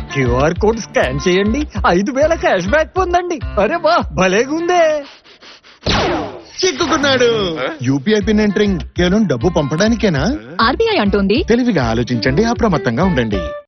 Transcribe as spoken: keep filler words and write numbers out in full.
QR code scan చేయండి, ఐదు వేల క్యాష్ బ్యాక్ పొందండి. అరే వా, భలేగుందే. చిక్కుకున్నాడు. యూపీఐ పిన్ ఎంటరింగ్ కేవలం డబ్బు పంపడానికేనా? ఆర్బీఐ అంటోంది తెలివిగా ఆలోచించండి, అప్రమత్తంగా ఉండండి.